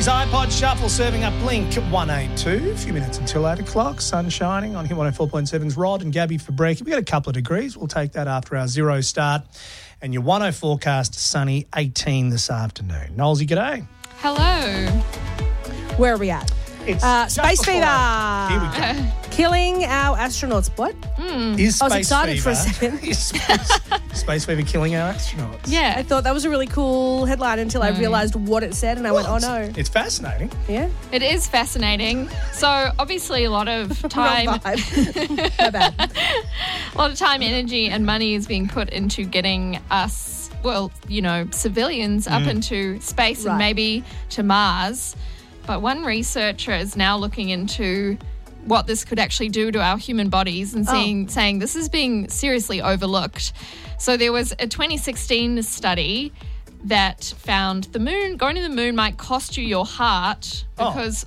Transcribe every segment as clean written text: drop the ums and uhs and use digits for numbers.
is iPod Shuffle serving up Blink 182. A few minutes until 8 o'clock. Sun shining on Hit 104.7's Rod and Gabby for break. We got a couple of degrees. We'll take that after our zero start. And your 10 forecast, sunny, 18 this afternoon. Nolsey, g'day. Hello. Where are we at? It's Space fever. Here we go. Killing our astronauts. What? Is I was space excited fever, for a second. Is space fever killing our astronauts? Yeah. I thought that was a really cool headline until I realised what it said and I went, oh no. It's fascinating. Yeah? It is fascinating. So obviously a lot of Wrong time, vibe. My bad. a lot of time, energy and money is being put into getting us, well, you know, civilians up into space and Right. maybe to Mars. But one researcher is now looking into what this could actually do to our human bodies and saying this is being seriously overlooked. So there was a 2016 study that found going to the moon might cost you your heart because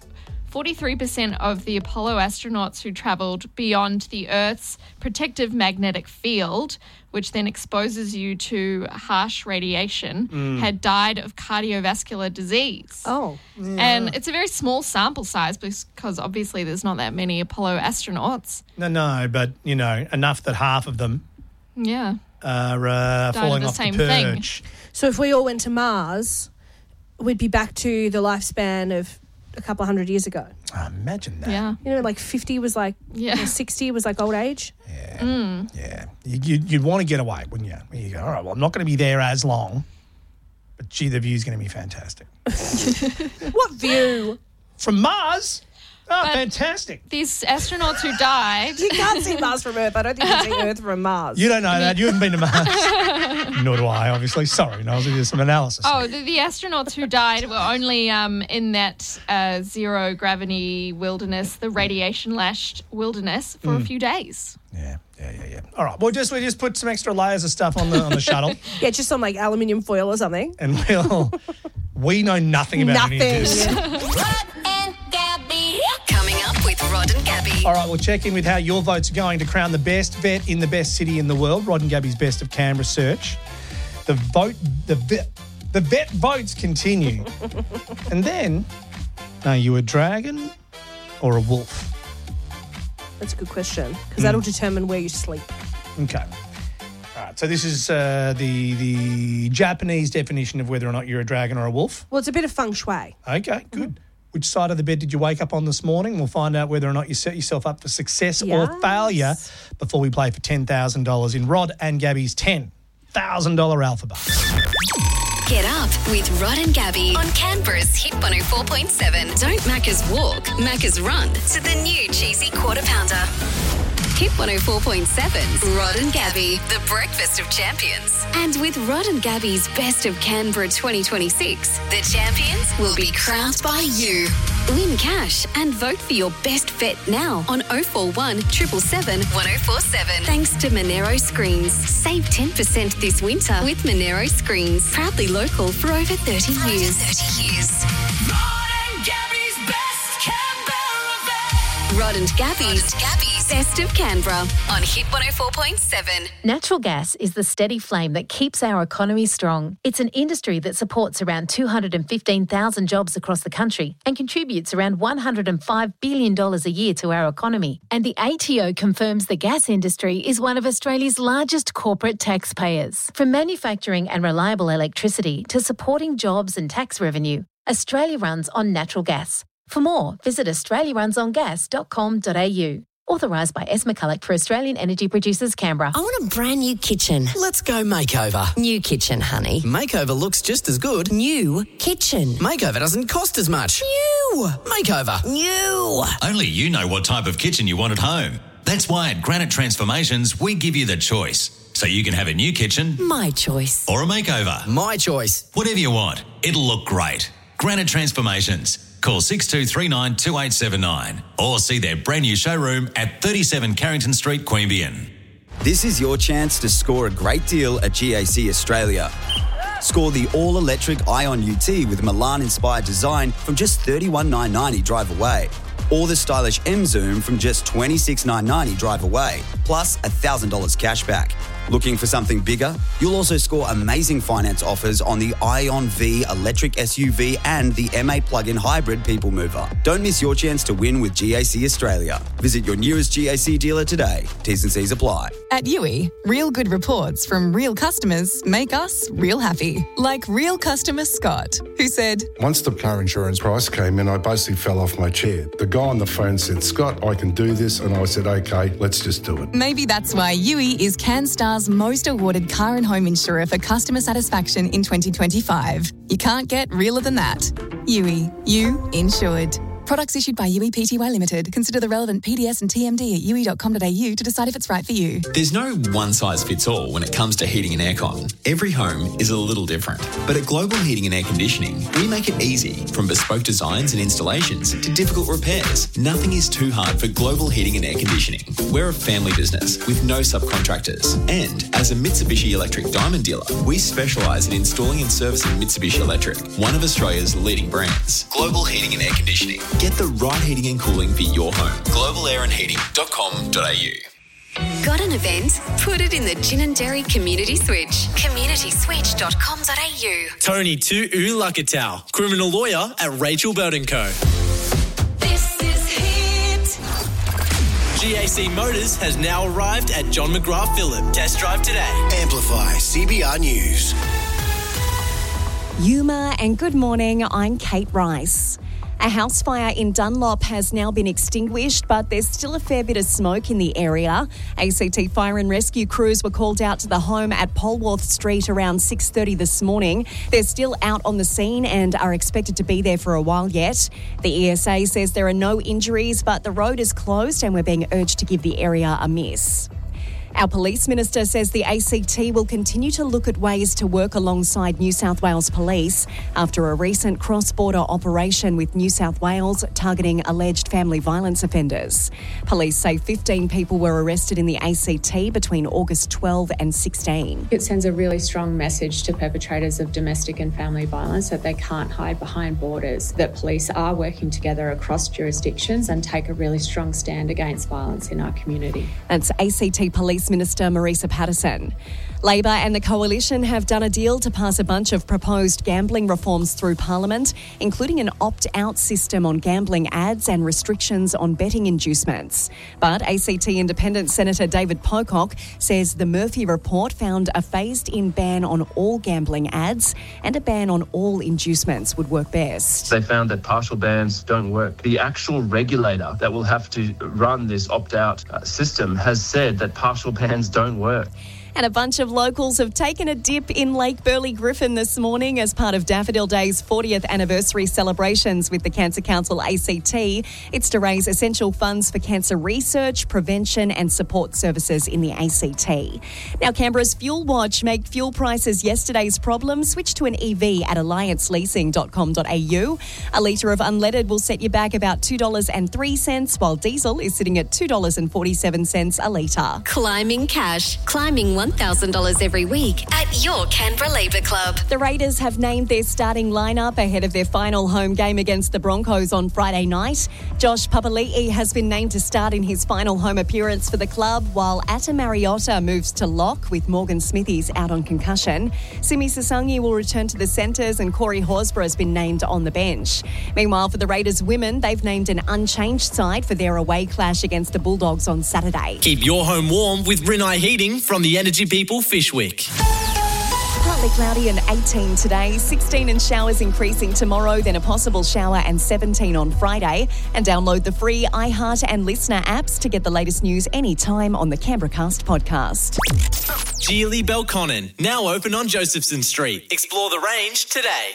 43% of the Apollo astronauts who travelled beyond the Earth's protective magnetic field, which then exposes you to harsh radiation, had died of cardiovascular disease. Oh. And it's a very small sample size because obviously there's not that many Apollo astronauts. No, but, you know, enough that half of them Yeah. are falling the off the same thing. perch. So if we all went to Mars, we'd be back to the lifespan of a couple of hundred years ago. Oh, imagine that. Yeah. You know, like 50 was like, Yeah. 60 was like old age. Yeah. You'd want to get away, wouldn't you? You go, all right, well, I'm not going to be there as long, but gee, the view's going to be fantastic. What view? From Mars? Oh, But- fantastic. These astronauts who died, You can't see Mars from Earth. I don't think you can see Earth from Mars. You don't know that. You haven't been to Mars. Nor do I, obviously. Sorry, Niles. There's some analysis. the astronauts who died were only in that zero gravity wilderness, the radiation lashed wilderness, for a few days. Yeah. All right. We just put some extra layers of stuff on the shuttle, Yeah, just on like aluminium foil or something. and we know nothing about any of this. Rod and Gabby. Coming up with Rod and Gabby. All right, we'll check in with how your votes are going to crown the best vet in the best city in the world. Rod and Gabby's Best of Canberra search. The vet votes continue. And then, are you a dragon or a wolf? That's a good question because that'll determine where you sleep. Okay. All right, so this is the Japanese definition of whether or not you're a dragon or a wolf. Well, it's a bit of feng shui. Okay, good. Which side of the bed did you wake up on this morning? We'll find out whether or not you set yourself up for success or Yes. failure before we play for $10,000 in Rod and Gabby's $10,000 alphabet. Get up with Rod and Gabby on Canberra's Hit 104.7. Don't Macca's walk, Macca's run to the new cheesy quarter pounder. Hit 104.7, Rod and Gabby, the breakfast of champions. And with Rod and Gabby's Best of Canberra 2026, the champions will be crowned by you. Win cash and vote for your best vet now on 041 777 1047. Thanks to Monero Screens. Save 10% this winter with Monero Screens. Proudly local for over 30 years. Rod and Gabby's Best of Canberra on Hit 104.7. Natural gas is the steady flame that keeps our economy strong. It's an industry that supports around 215,000 jobs across the country and contributes around $105 billion a year to our economy. And the ATO confirms the gas industry is one of Australia's largest corporate taxpayers. From manufacturing and reliable electricity to supporting jobs and tax revenue, Australia runs on natural gas. For more, visit australiarunsongas.com.au. Authorised by S. McCulloch for Australian Energy Producers, Canberra. I want a brand new kitchen. Let's go makeover. New kitchen, honey. Makeover looks just as good. New kitchen. Makeover doesn't cost as much. New. Makeover. New. Only you know what type of kitchen you want at home. That's why at Granite Transformations, we give you the choice. So you can have a new kitchen My choice. or a makeover. My choice. Whatever you want, it'll look great. Granite Transformations. Call 6239 2879 or see their brand new showroom at 37 Carrington Street, Queanbeyan. This is your chance to score a great deal at GAC Australia. Score the all-electric Ion UT with Milan-inspired design from just $31,990 drive away. Or the stylish M Zoom from just $26,990 drive away, plus $1,000 cash back. Looking for something bigger? You'll also score amazing finance offers on the Ion V electric SUV and the MA plug-in hybrid people mover. Don't miss your chance to win with GAC Australia. Visit your nearest GAC dealer today. T's and C's apply. At Yui, real good reports from real customers make us real happy. Like real customer Scott, who said, once the car insurance price came in, I basically fell off my chair. The guy on the phone said, Scott, I can do this. And I said, okay, let's just do it. Maybe that's why Yui is CanStar's most awarded car and home insurer for customer satisfaction in 2025. You can't get realer than that. Yui, you insured. Products issued by Yui Pty Limited. Consider the relevant PDS and TMD at yui.com.au to decide if it's right for you. There's no one-size-fits-all when it comes to heating and aircon. Every home is a little different. But at Global Heating and Air Conditioning, we make it easy. From bespoke designs and installations to difficult repairs, nothing is too hard for Global Heating and Air Conditioning. We're a family business with no subcontractors. And as a Mitsubishi Electric Diamond dealer, we specialise in installing and servicing Mitsubishi Electric, one of Australia's leading brands. Global Heating and Air Conditioning. Get the right heating and cooling for your home. globalairandheating.com.au. Got an event? Put it in the Gin and Dairy Community Switch. communityswitch.com.au. Tony Tu Lakatau, criminal lawyer at Rachel Burton Co. This is Hit. GAC Motors has now arrived at John McGrath Phillip. Test drive today. Amplify CBR News. Yuma and good morning, I'm Kate Rice. A house fire in Dunlop has now been extinguished, but there's still a fair bit of smoke in the area. ACT fire and rescue crews were called out to the home at Polwarth Street around 6:30 this morning. They're still out on the scene and are expected to be there for a while yet. The ESA says there are no injuries, but the road is closed and we're being urged to give the area a miss. Our police minister says the ACT will continue to look at ways to work alongside New South Wales Police after a recent cross-border operation with New South Wales targeting alleged family violence offenders. Police say 15 people were arrested in the ACT between August 12 and 16. It sends a really strong message to perpetrators of domestic and family violence that they can't hide behind borders, that police are working together across jurisdictions and take a really strong stand against violence in our community. That's ACT Police Minister Marisa Patterson. Labor and the Coalition have done a deal to pass a bunch of proposed gambling reforms through Parliament, including an opt-out system on gambling ads and restrictions on betting inducements. But ACT Independent Senator David Pocock says the Murphy report found a phased-in ban on all gambling ads and a ban on all inducements would work best. They found that partial bans don't work. The actual regulator that will have to run this opt-out system has said that partial bans don't work. And a bunch of locals have taken a dip in Lake Burley Griffin this morning as part of Daffodil Day's 40th anniversary celebrations with the Cancer Council ACT. It's to raise essential funds for cancer research, prevention and support services in the ACT. Now, Canberra's Fuel Watch made fuel prices yesterday's problem switch to an EV at allianceleasing.com.au. A litre of unleaded will set you back about $2.03, while diesel is sitting at $2.47 a litre. Climbing cash. Climbing $1,000 every week at your Canberra Labour Club. The Raiders have named their starting lineup ahead of their final home game against the Broncos on Friday night. Josh Papali'i has been named to start in his final home appearance for the club, while Atta Mariota moves to lock with Morgan Smithies out on concussion. Simi Sasangi will return to the centres and Corey Horsburgh has been named on the bench. Meanwhile, for the Raiders women, they've named an unchanged side for their away clash against the Bulldogs on Saturday. Keep your home warm with Rinnai Heating from the Energy People Fishwick. Partly cloudy and 18 today, 16 and showers increasing tomorrow, then a possible shower and 17 on Friday. And download the free iHeart and Listener apps to get the latest news anytime on the Canberra Cast podcast. Geely Belconnen, now open on Josephson Street. Explore the range today.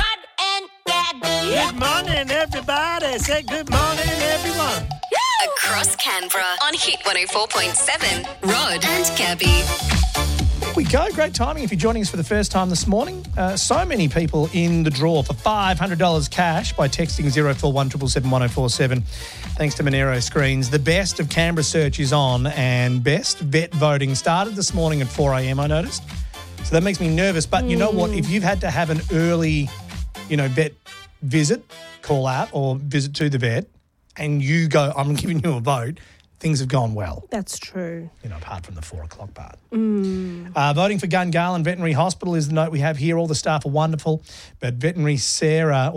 Good morning, everybody. Say good morning, everyone. Across Canberra on Hit 104.7, Rod and Gabby. There we go. Great timing if you're joining us for the first time this morning. So many people in the draw for $500 cash by texting 0417 777 1047. Thanks to Monero Screens. The best of Canberra search is on, and best vet voting started this morning at 4 a.m, I noticed. So that makes me nervous. But you know what? If you've had to have an early, vet visit, call out or visit to the vet, and you go, I'm giving you a vote, things have gone well. That's true. Apart from the 4 o'clock part. Voting for Gungahlin Veterinary Hospital is the note we have here. All the staff are wonderful, but Veterinarian Sarah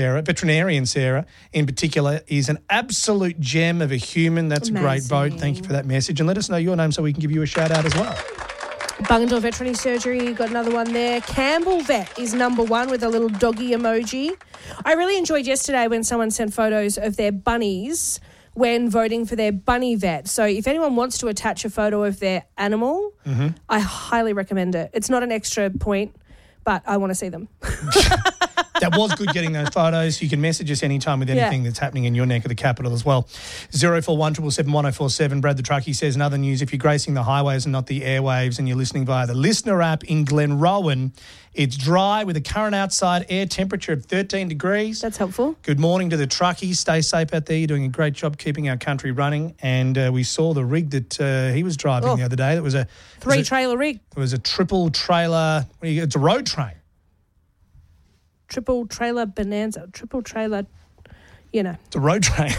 in particular is an absolute gem of a human. That's a great vote. Thank you for that message. And let us know your name so we can give you a shout out as well. Bungendore Veterinary Surgery, got another one there. Campbell Vet is number one with a little doggy emoji. I really enjoyed yesterday when someone sent photos of their bunnies when voting for their bunny vet. So if anyone wants to attach a photo of their animal, I highly recommend it. It's not an extra point, but I want to see them. That was good getting those photos. You can message us anytime with anything that's happening in your neck of the capital as well. 041 777 1047. Brad the Truckie says, in other news, if you're gracing the highways and not the airwaves and you're listening via the Listener app in Glenrowan, it's dry with a current outside air temperature of 13 degrees. That's helpful. Good morning to the truckies. Stay safe out there. You're doing a great job keeping our country running. And we saw the rig that he was driving the other day. That was a three-trailer rig. It was a triple trailer. It's a road train. Triple trailer bonanza. Triple trailer, It's a road train.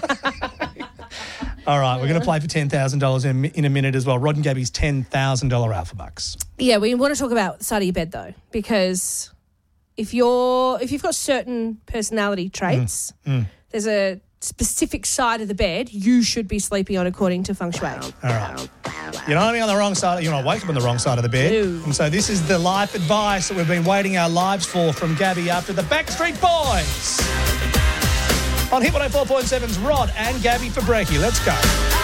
All right, we're going to play for $10,000 in a minute as well. Rod and Gabby's $10,000 Alpha Bucks. Yeah, we want to talk about the side of your bed though, because if you've got certain personality traits, there's a specific side of the bed you should be sleeping on according to feng shui. All right. You're not only on the wrong side, you're not wake up on the wrong side of the bed. Ew. And so this is the life advice that we've been waiting our lives for from Gabby after the Backstreet Boys. On Hit 104.7's Rod and Gabby for Brekkie. Let's go.